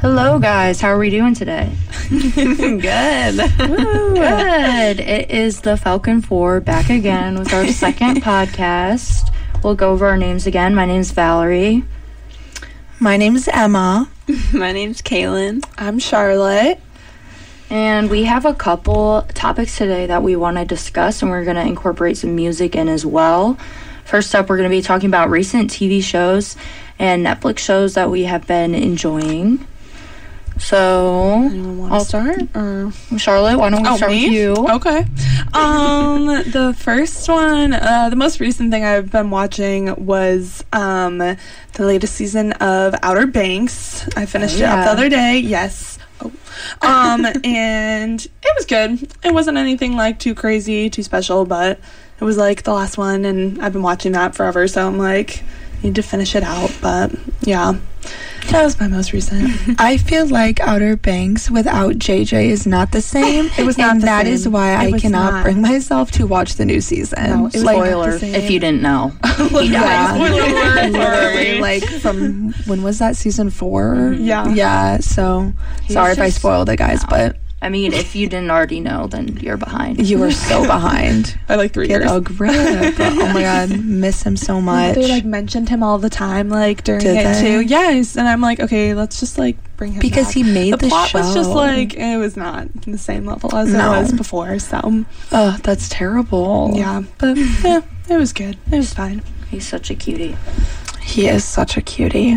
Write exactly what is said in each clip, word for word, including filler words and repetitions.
Hello, guys. How are we doing today? Good. Good. It is the Falcon four back again with our second podcast. We'll go over our names again. My name's Valerie. My name's Emma. My name's Kaylin. I'm Charlotte. And we have a couple topics today that we want to discuss, and we're going to incorporate some music in as well. First up, we're going to be talking about recent T V shows and Netflix shows that we have been enjoying. So, anyone want to start? Or? Charlotte, why don't we oh, start me? with you? Okay. Um, the first one, uh, the most recent thing I've been watching was um, the latest season of Outer Banks. I finished oh, yeah. it up the other day. Yes. Oh. Um, and it was good. It wasn't anything like too crazy, too special, but it was like the last one, and I've been watching that forever, so I'm like, need to finish it out. But yeah, that was my most recent. I feel like Outer Banks without J J is not the same. It was not and the that same. is why It I cannot not. bring myself to watch the new season. No, it was like, Spoiler, not the same. if you didn't know. He yeah, died. literally, like from when was that, season four? Yeah, yeah. So He's sorry if I just- spoiled it, guys, no. but I mean, if you didn't already know, then you're behind. you were so behind. by like three Get years. a grip. Oh my god, miss him so much. They like mentioned him all the time, like during Did it they? too. Yes, and I'm like, okay, let's just like bring him because back. he made the, the, plot show. was just like it was not the same level as No. it was before. So oh, that's terrible. yeah, but yeah, it was good. It was fine. He's such a cutie. He is such a cutie.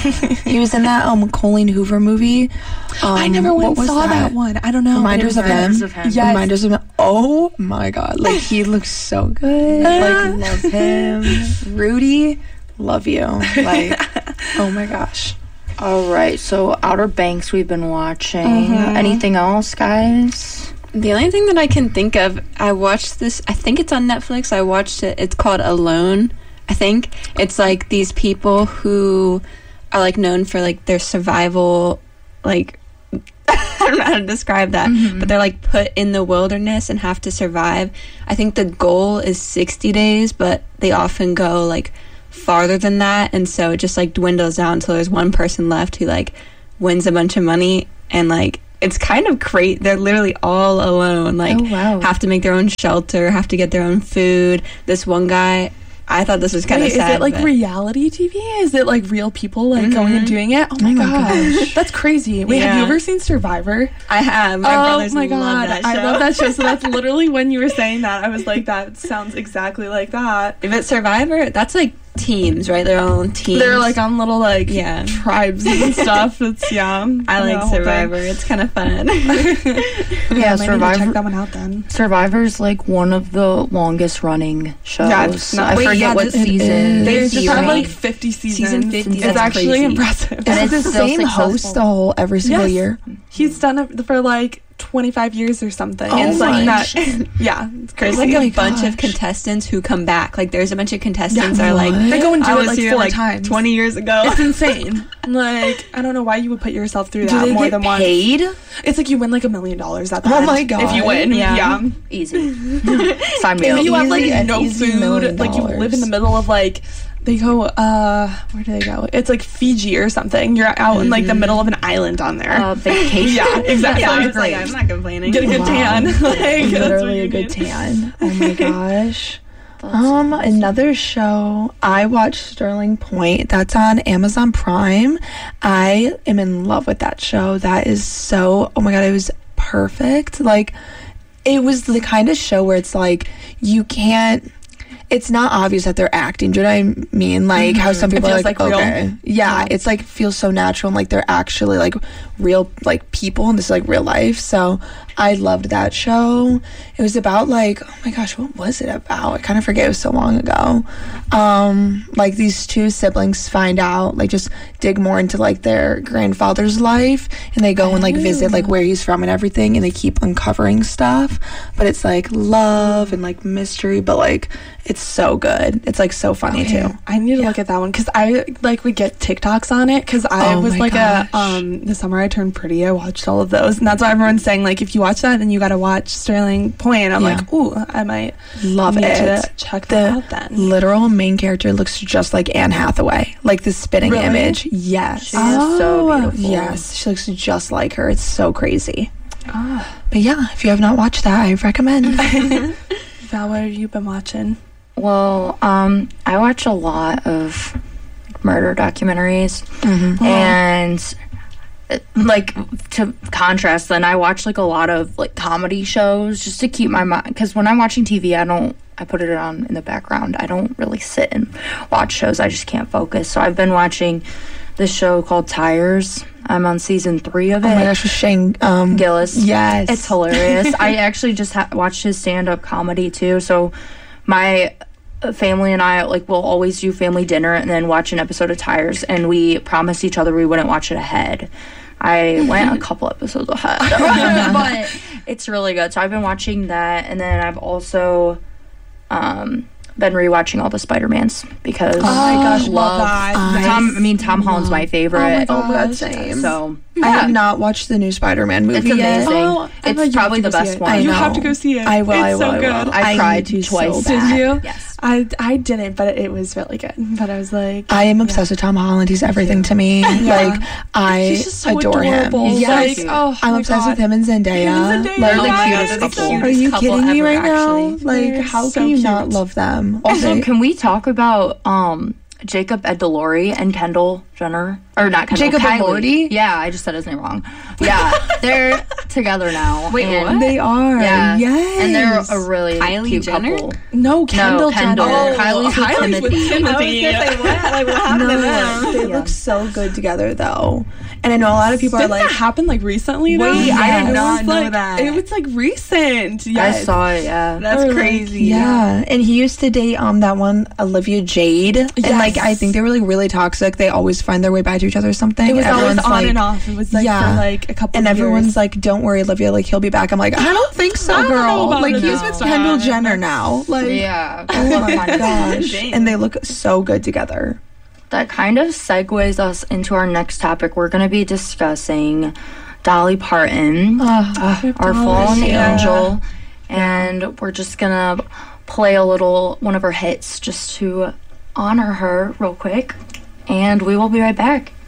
He was in that um Colleen Hoover movie. Um, I never went what was saw that? that one. I don't know. Reminders of Reminders him. of him. Yes. Reminders of him. Oh my god, like he looks so good. Like love him. Rudy, love you. Like oh my gosh. All right, so Outer Banks we've been watching. Mhm. Anything else, guys? The only thing that I can think of, I watched this, I think it's on Netflix. I watched it. It's called Alone, I think. It's like these people who are like known for like their survival, like, I don't know how to describe that, Mhm. but they're like put in the wilderness and have to survive. I think the goal is sixty days, but they often go like farther than that, and so it just like dwindles down until there's one person left who like wins a bunch of money, and like it's kind of great. They're literally all alone, like Oh, wow. have to make their own shelter, have to get their own food. This one guy, I thought this was kind of Wait, sad. is it like but- reality T V? Is it like real people like going and Mhm. doing it? Oh my, Oh my gosh. gosh. That's crazy. Wait, have Yeah. you ever seen Survivor? I have. My oh brothers my love god, that show. I love that show. So that's literally when you were saying that, I was like, that sounds exactly like that. If it's Survivor, that's like teams, right? They're all on teams. They're like on little like Yeah. tribes and stuff. It's yeah. I like the whole thing. Survivor. It's kind of fun. Yeah, I might need to Survivor. check that one out then. Survivor's like one of the longest running shows. Yeah, it's not- I Wait, forget yeah, what this- it season. is. They fifty, just have right? like fifty seasons. Season fifty, It's that's actually crazy. impressive. And Is it's it the still same successful. host the whole every single Yes. year? He's done it for like twenty-five years or something. Oh it's my like that. shit. Yeah, it's crazy. There's like Oh a my bunch of gosh. contestants who come back. Like there's a bunch of contestants Yeah, are like, what? they go and do I it was like here four like times. twenty years ago. It's insane. Like, I don't know why you would put yourself through Do that they more get than once. paid? It's like you win like a million dollars at the Oh end. my If you God. win, Yeah. yeah. Easy. Sign me If up. you have like Easy, an no easy million food, like you live in the dollars. middle of like, they go, uh, where do they go? It's like Fiji or something. You're out in like the middle of an island on there. Uh, vacation. yeah, exactly. Yeah, I was like, I'm not complaining. Get a good Wow. tan. like, that's what Literally you a good need. tan. Oh my gosh. That's Um, awesome. another show I watched, Sterling Point. That's on Amazon Prime. I am in love with that show. That is so. Oh my god, it was perfect. Like, it was the kind of show where it's like you can't. It's not obvious that they're acting. Do you know what I mean? Like how some It people are feels like, like real. okay, yeah, Yeah. it's like feels so natural and like they're actually like real like people and this is like real life. So I loved that show. It was about like, oh my gosh, what was it about? I kind of forget. It was so long ago. Um, like these two siblings find out, like just dig more into like their grandfather's life, and they go and like visit like where he's from and everything, and they keep uncovering stuff. But it's like love and like mystery, but like it's It's so good. It's like so funny Okay, too. I need to look at that one because I like would get TikToks on it because I Oh was my like gosh. a um the summer I turned pretty. I watched all of those, and that's why everyone's saying like if you watch that, then you got to watch Sterling Point. I'm Yeah. like, ooh, I might Love need it. to check The that out then. literal main character looks just like Anne Hathaway, like the spitting Really? image. Yes. She is so Oh, beautiful. Yes, she looks just like her. It's so crazy. Ah. But yeah, if you have not watched that, I recommend. Val, what have you been watching? Well, um, I watch a lot of murder documentaries, Mhm. and uh, like to contrast, then I watch like a lot of like comedy shows just to keep my mind. Because when I'm watching T V, I don't. I put it on in the background. I don't really sit and watch shows. I just can't focus. So I've been watching this show called Tires. I'm on season three of it. Oh my gosh, with Shane um, Gillis. Yes. It's hilarious. I actually just ha- watched his stand-up comedy too. So my family and I like will always do family dinner and then watch an episode of Tires, and we promised each other we wouldn't watch it ahead. I went a couple episodes ahead, but it's really good. So I've been watching that, and then I've also um, been rewatching all the Spider-Mans because Oh my gosh, love love that. I Tom. I mean, Tom Holland's my favorite. Oh my god, gosh. same. So I have yeah. not watched the new Spider-Man movie It's yet. amazing. Oh, I thought It's you probably have the to go see best it. one. I You know. have to go see it. I will, It's I will, so I will. good. I I cried need to twice. so Did bad. you? Yes. I I didn't, but it was really good. But I was like, I am obsessed with Tom Holland. He's everything to me. Like I he's just so adore adorable. him. Yes. Like, oh, I'm my obsessed God. with him and Zendaya. Him and Zendaya, They're the Like, yeah, cutest they're the couple. cutest are you couple kidding me ever, right now? actually. Like, They're how so can you not cute. love them? Also, They- can we talk about um Jacob Eddelori and Kendall Jenner? Or not Kendall, Jacob Kylie. Elordi? Yeah, I just said his name wrong. Yeah, they're together now. Wait, and, what? They are. Yeah, Yes. and they're a really Kylie cute Jenner? couple. no Kendall. no, Kendall. Jenner. Kylie's with Kylie's with Timothy. Timothy. what? Like, what happened to No, them? they Yeah. look so good together though. And I know a lot of people Didn't are like, that happen like recently? though? Wait, I did It not was, know like- that. It was like recent. Yes. I saw it, yeah. That's Or, like, crazy. yeah. And he used to date um that one Olivia Jade. And like I think they were like really toxic. They always find their way back to each other or something. It was always Everyone's on like, and off. It was like yeah. for like a couple. And of everyone's years. like, "Don't worry, Olivia. Like he'll be back." I'm like, "I don't think so, I don't know girl. about Like it he's now. with Kendall Jenner now. Like, Yeah. oh my gosh." Dang. And they look so good together. That kind of segues us into our next topic. We're going to be discussing Dolly Parton, Uh, our Dolly, fallen yeah. angel, and we're just going to play a little one of her hits just to honor her real quick, and we will be right back.